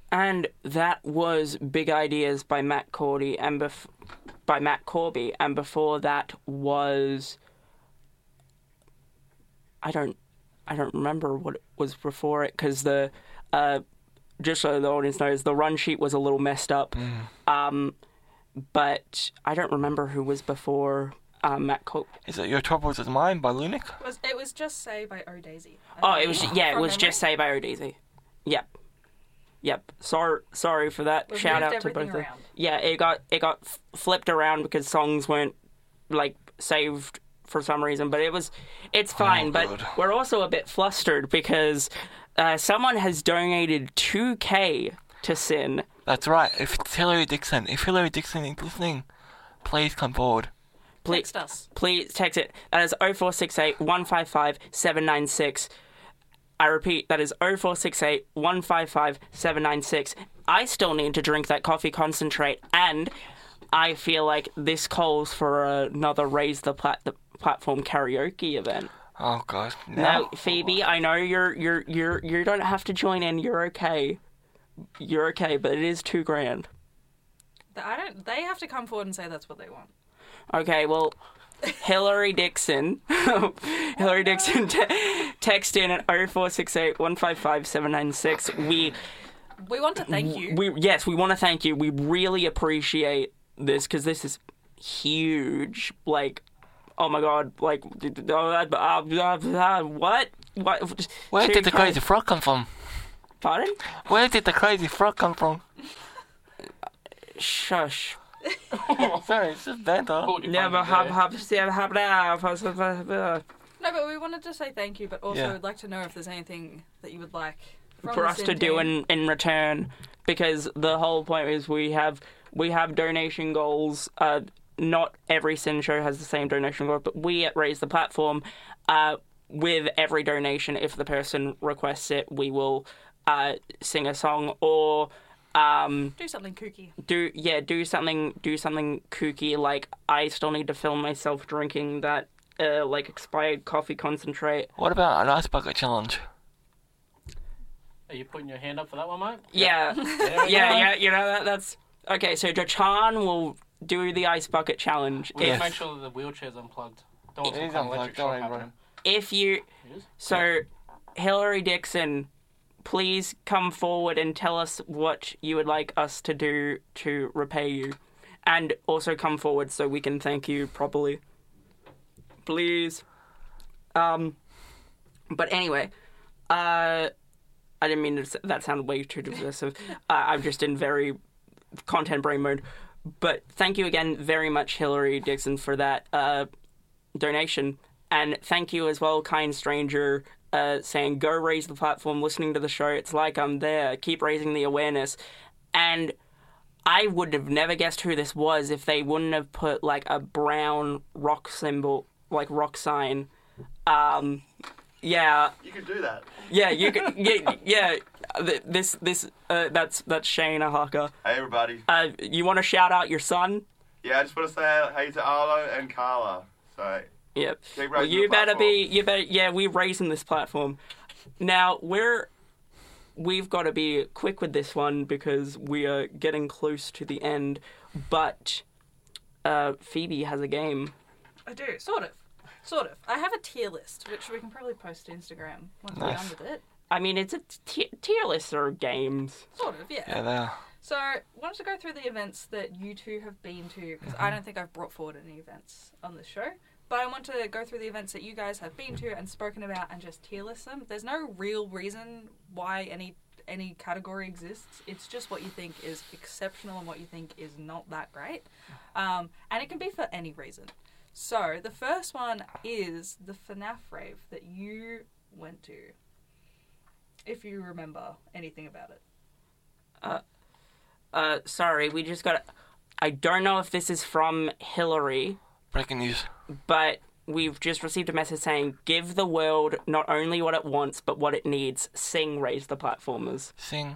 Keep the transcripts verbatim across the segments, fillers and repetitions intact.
And that was Big Ideas by Matt Corby, and bef- by Matt Corby, and before that was I don't I don't remember what it was before it because the uh, just so the audience knows, the run sheet was a little messed up. Mm. Um, but I don't remember who was before um, Matt Corby. Is it Your Troubles Is Mine by Lunik? It was, it was Just Say by O'Daisy. Oh, it was yeah, it was memory. Just Say by O'Daisy. Yep. Yep. Sorry, sorry for that. We've Shout moved out to both. everything Of, around. yeah, it got it got f- flipped around because songs weren't like saved for some reason, but it was it's fine. Oh, but God. we're also a bit flustered because uh, someone has donated two K to Sin. That's right. If it's Hillary Dixon, if Hillary Dixon is listening, please come forward. Please, Text us. Please text it. That is oh four six eight, one five five, seven nine six. I repeat, that is oh four six eight, one five five, seven nine six. I still need to drink that coffee concentrate, and I feel like this calls for another Raise the, Plat- the Platform karaoke event. Oh God. No. Now, Phoebe, I know you're you're you're you don't have to join in. You're okay. You're okay, but it is two grand. I don't. They have to come forward and say that's what they want. Okay, well, Hillary Dixon, Hillary Dixon, te- text in at oh four six eight, one five five, seven nine six. We, We want to thank you. we, yes, we want to thank you. We really appreciate this because this is huge. Like, oh my God, like, uh, uh, uh, what? What? Where did the two K? crazy frog come from? Pardon? Where did the crazy frog come from? Shush. Oh, sorry, it's just banter. Never have have have have No, but we wanted to say thank you, but also Yeah. would like to know if there's anything that you would like from for the us to Sin do team. in, in return, because the whole point is we have we have donation goals. Uh, not every Sin show has the same donation goal, but we at Raise the Platform, uh, with every donation, if the person requests it, we will uh, sing a song or um, Do something kooky. do yeah do something do something kooky. Like I still need to film myself drinking that uh, like expired coffee concentrate. What about an ice bucket challenge? Are you putting your hand up for that one, mate? Yeah, yeah, yeah. You know that that's okay. So Jachan will do the ice bucket challenge. We If, need to make sure that the wheelchair's unplugged. Don't want It some is kind of unplugged, electric don't shock worry, bro. happening. if you It is? so Hillary Dixon, please come forward and tell us what you would like us to do to repay you, and also come forward so we can thank you properly. Please. Um. But anyway, uh. I didn't mean to, that sounded way too divisive. Uh, I'm just in very content brain mode. But thank you again very much, Hillary Dixon, for that uh, donation. And thank you as well, kind stranger, uh, saying, go raise the platform, listening to the show. It's like I'm there. Keep raising the awareness. And I would have never guessed who this was if they wouldn't have put like a brown rock symbol, like rock sign. Um... Yeah, You could do that. yeah, you could, yeah, yeah. th- This, this, uh, that's that's Shane Ahaka. Hey, everybody. Uh, you want to shout out your son? Yeah, I just want to say hey to Arlo and Carla. So, Yep. keep Well, raising you the better platform. be. You better. Yeah, we're raising this platform. Now we're. We've got to be quick with this one because we are getting close to the end. But uh, Phoebe has a game. I do, sort of. Sort of. I have a tier list, which we can probably post to Instagram once we're Nice. done with it. I mean, it's a t- tier list or games. Sort of, yeah. Yeah, they are. So, I wanted to go through the events that you two have been to, because I don't think I've brought forward any events on this show. But I want to go through the events that you guys have been to and spoken about and just tier list them. There's no real reason why any any category exists. It's just what you think is exceptional and what you think is not that great. Um, and it can be for any reason. So, the first one is the FNAF rave that you went to. If you remember anything about it. Uh, sorry, we just got. I don't know if this is from Hillary, Breaking news. but we've just received a message saying, "Give the world not only what it wants, but what it needs." Sing, Raise the Platformers. Sing.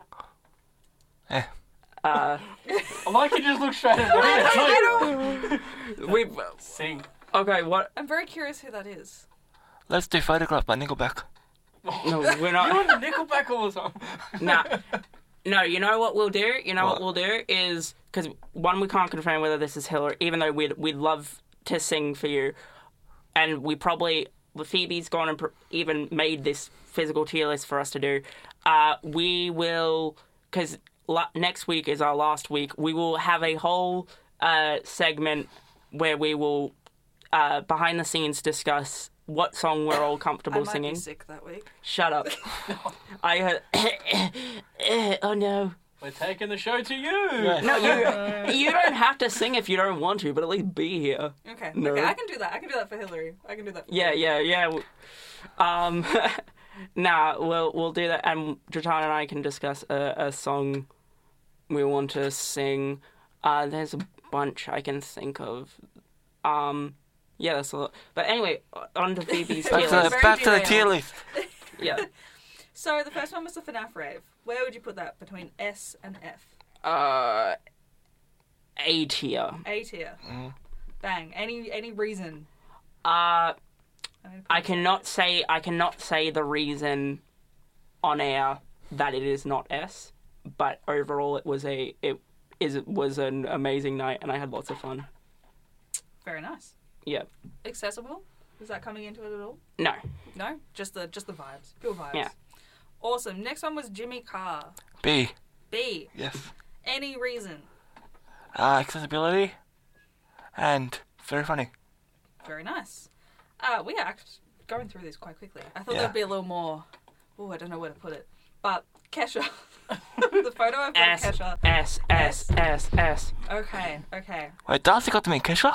Eh. Uh, I like you just look straight at me. we've Sing. okay. What? I'm very curious who that is. Let's do Photograph by Nickelback. No, we're You not. want the Nickelback all the time. Nah. No, you know what we'll do? You know what, What? we'll do is because one, we can't confirm whether this is Hillary, even though we'd we'd love to sing for you, and we probably Phoebe's gone and pr- even made this physical tier list for us to do. Uh, we will because la- next week is our last week. We will have a whole uh, segment where we will uh, behind the scenes discuss what song we're all I comfortable might singing. be sick that week. Shut up. I heard. Oh no. We're taking the show to you. No, you you don't have to sing if you don't want to, but at least be here. Okay, No. okay, I can do that. I can do that for Hillary. I can do that. For Yeah, Hillary. yeah, yeah. Um, nah, we'll we'll do that, and Jatan and I can discuss a, a song we want to sing. Uh, there's a bunch I can think of. Um, yeah, that's a lot. But anyway, on to Phoebe's Back tier to the, list. Very back to the derailed. tier list. Yeah. So the first one was the FNAF rave. Where would you put that between S and F? Uh, A tier. A tier. Mm. Bang. Any any reason? Uh, I, mean, I cannot say I cannot say the reason on air that it is not S, but overall it was a it is was an amazing night and I had lots of fun. Very nice. Yeah. Accessible? Is that coming into it at all? No. No, just the just the vibes, pure vibes. Yeah. Awesome. Next one was Jimmy Carr. B. B. Yes. Any reason? Uh, accessibility. And very funny. Very nice. Uh, we are act- going through this quite quickly. I thought Yeah. there'd be a little more. Oh, I don't know where to put it. But Kesha, the photo I've got of S Kesha. S S S S. Okay, okay. Wait, Darcy got to meet Kesha?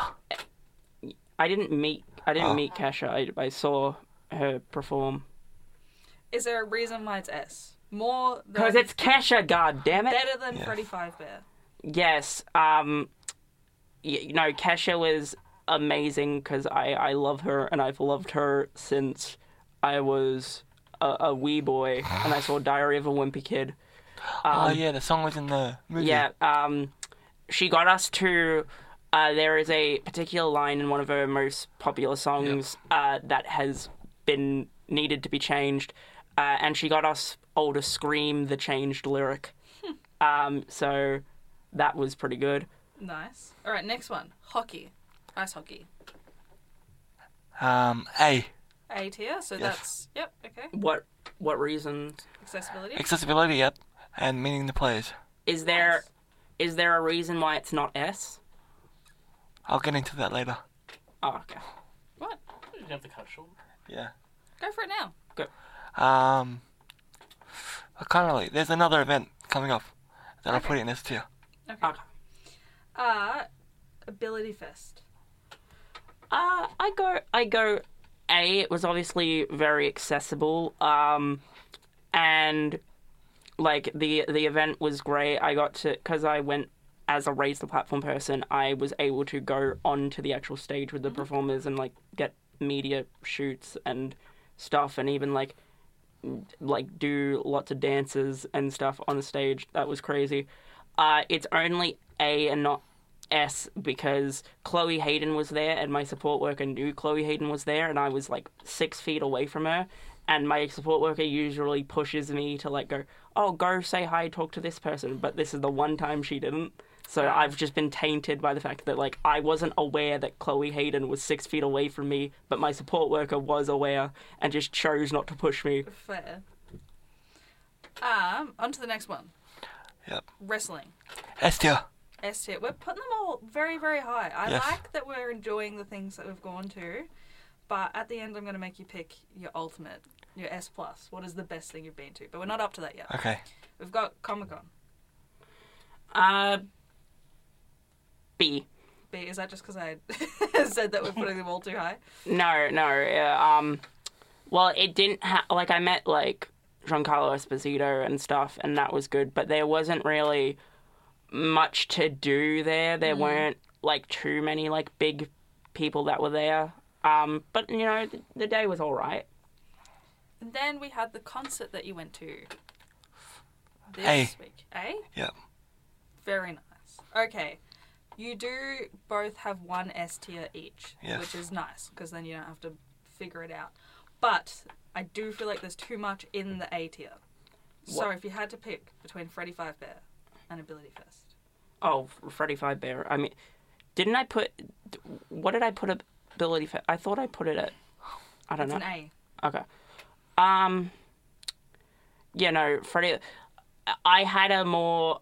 I didn't meet I didn't Oh. meet Kesha. I, I saw her perform. Is there a reason why it's S? More than Because it's Kesha, god damn it. better than Yeah. Freddy Five Bear. Yes. Um. y- You know, Kesha was amazing because I I love her and I've loved her since I was a, a wee boy and I saw Diary of a Wimpy Kid. oh, Um, yeah, the song was in the movie. Yeah, um, she got us to. Uh, there is a particular line in one of her most popular songs uh, that has been needed to be changed, uh, and she got us all to scream the changed lyric. um, so that was pretty good. Nice. All right, next one. Hockey. Ice hockey. Um, A. A tier, so Yes. that's... Yep, okay. What what reasons Accessibility. Accessibility, yep. And meeting the players. is there? Nice. Is there a reason why it's not S? I'll get into that later. Oh, okay. What? You have to cut it short. Yeah. Go for it now. Um, I can't really. There's another event coming up that I'll Okay. put in this tier. Okay. Okay. Uh, Ability Fest. Uh, I go, I go. A. It was obviously very accessible. Um, and like the the event was great. I got to because I went as a Raise the Platform person. I was able to go onto the actual stage with the performers and like get media shoots and stuff, and even like like do lots of dances and stuff on the stage. That was crazy. Uh, it's only A and not S because Chloe Hayden was there and my support worker knew Chloe Hayden was there and I was like six feet away from her and my support worker usually pushes me to like go, oh, go say hi, talk to this person, but this is the one time she didn't. So I've just been tainted by the fact that like I wasn't aware that Chloe Hayden was six feet away from me, but my support worker was aware and just chose not to push me. Fair. Um, on to the next one. Yep. Wrestling. S tier. S tier. We're putting them all very, very high. I Yes. like that we're enjoying the things that we've gone to, but at the end I'm going to make you pick your ultimate, your S plus. What is the best thing you've been to? But we're not up to that yet. Okay. We've got Comic Con. Uh, B. B. Is that just because I said that we're putting them all too high? No, no. Uh, um, well, it didn't ha- like I met like Giancarlo Esposito and stuff, and that was good. But there wasn't really much to do there. There weren't like too many like big people that were there. Um, but you know, the, the day was all right. And then we had the concert that you went to this A. week. A? Yep. Very nice. Okay. You do both have one S tier each, Yes. which is nice because then you don't have to figure it out. But I do feel like there's too much in the A tier. So if you had to pick between Freddy Five Bear and Ability Fest. Oh, Freddy Five Bear. I mean, didn't I put... What did I put Ability Fest? I thought I put it at... I don't It's know. an A. Okay. Um... Yeah, no, Freddy... I had a more...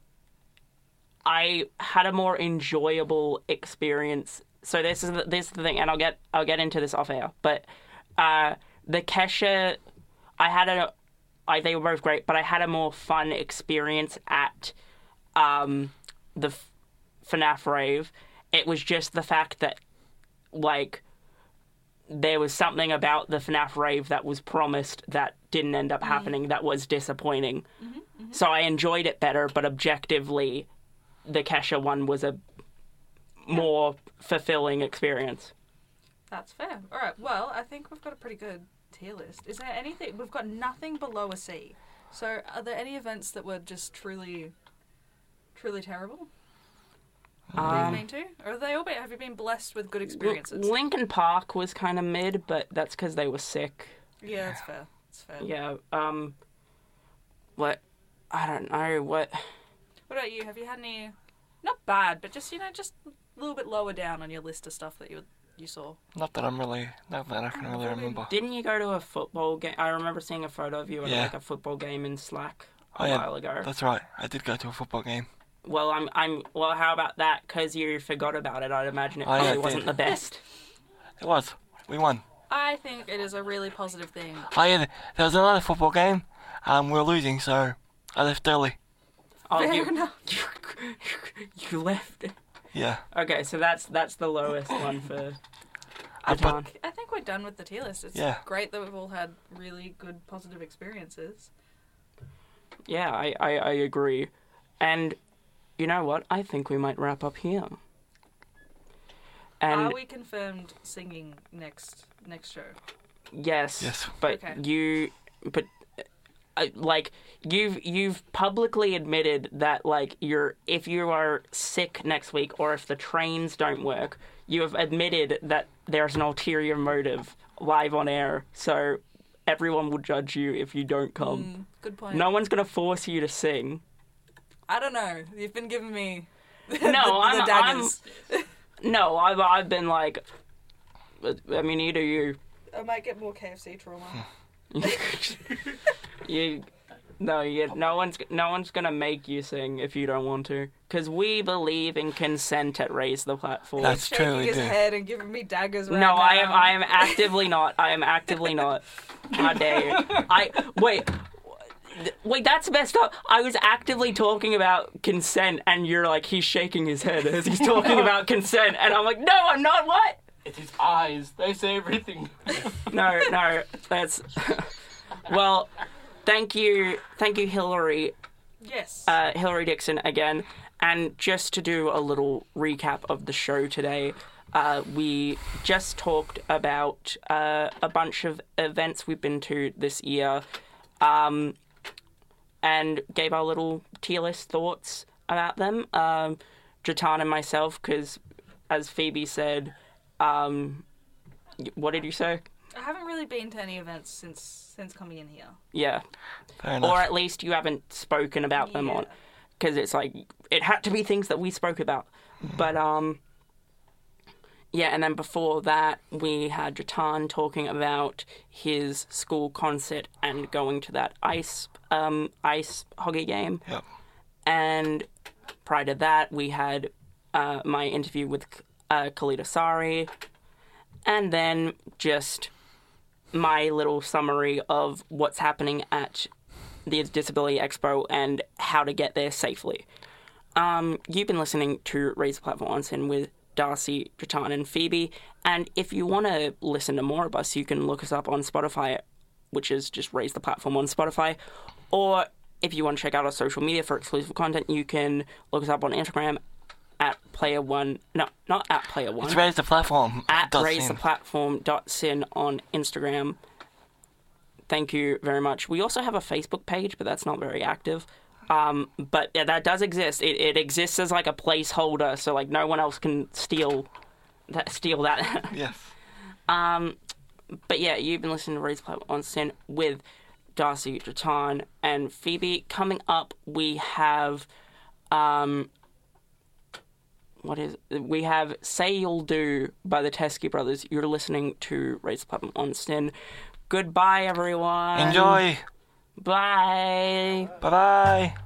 I had a more enjoyable experience. So this is the, this is the thing, and I'll get I'll get into this off air. But uh, the Kesha, I had a, I they were both great, but I had a more fun experience at um, the F- FNAF rave. It was just the fact that, like, there was something about the FNAF rave that was promised that didn't end up happening. That was disappointing. Mm-hmm, mm-hmm. So I enjoyed it better, but objectively, the Kesha one was a more fulfilling experience. That's fair. All right. Well, I think we've got a pretty good tier list. Is there anything? We've got nothing below a C. So, are there any events that were just truly, truly terrible? Um, Have you been to, or have they all been? Have you been blessed with good experiences? Lincoln Park was kind of mid, but that's because they were sick. Yeah, that's fair. That's fair. Yeah. Um. What? I don't know. What? What about you? Have you had any? Not bad, but just you know, just a little bit lower down on your list of stuff that you you saw. Not that I'm really, not that I can really remember. Didn't you go to a football game? I remember seeing a photo of you at Yeah. like a football game in Slack a Oh, yeah. while ago. That's right. I did go to a football game. Well, I'm. I'm. Well, how about that? Because you forgot about it. I'd imagine it Oh, yeah, probably I wasn't did. the best. It was. We won. I think it is a really positive thing. Oh yeah, there was another football game. Um, we were losing, so I left early. Oh, Fair you, enough. You, you left. Yeah. Okay, so that's that's the lowest one for I put, Baton. I think we're done with the tier list. It's Yeah. great that we've all had really good positive experiences. Yeah, I, I, I agree. And you know what? I think we might wrap up here. And Are we confirmed singing next next show? yes, Yes. but Okay. you, but uh, like you've you've publicly admitted that like you're if you are sick next week or if the trains don't work, you have admitted that there's an ulterior motive live on air. So everyone will judge you if you don't come. Mm, good point. No one's gonna force you to sing. I don't know. You've been giving me the, No, the I'm- daggers. No, I've I've been like, I mean, either you, I might get more K F C trauma. you, no, you, no one's no one's gonna make you sing if you don't want to, because we believe in consent at Raise the Platform. That's Shaking true, we his do. head and giving me daggers right no, now. I am I am actively not. I am actively not. How dare you? I wait. Wait, that's messed up. I was actively talking about consent, and you're like, he's shaking his head as he's talking about consent, and I'm like, no, I'm not. What? It's his eyes. They say everything. No, no, that's. Well, thank you, thank you, Hillary, Yes. uh, Hillary Dixon again, and just to do a little recap of the show today. Uh, we just talked about uh, a bunch of events we've been to this year. Um, and gave our little tier list thoughts about them. Um, Jatan and myself, because as Phoebe said, um, what did you say? I haven't really been to any events since since coming in here. Yeah. Fair enough. Or at least you haven't spoken about them Yeah. on, because it's like, it had to be things that we spoke about. But, um, yeah, and then before that, we had Jatan talking about his school concert and going to that ice um, ice hockey game. Yep. And prior to that, we had uh, my interview with uh, Khalida Sari, and then just my little summary of what's happening at the Disability Expo and how to get there safely. Um, you've been listening to Raise the Platform on Sin with Darcy, Jatan, and Phoebe. And if you want to listen to more of us, you can look us up on Spotify, which is just Raise the Platform on Spotify. Or if you want to check out our social media for exclusive content, you can look us up on Instagram at player one. No, not at player one. It's Raise the Platform. At dot raise the sin. platform dot sin on Instagram. Thank you very much. We also have a Facebook page, but that's not very active. Um, but yeah, that does exist. It, it exists as like a placeholder, so like no one else can steal that. Steal that. Yes. um, but yeah, you've been listening to Raise the Platform on Sin with Darcy, Jatan, and Phoebe. Coming up, we have, um, what is we have "Say You'll Do" by the Teskey Brothers. You're listening to Raise the Platinum on Stin. Goodbye, everyone. Enjoy. Bye. Bye bye.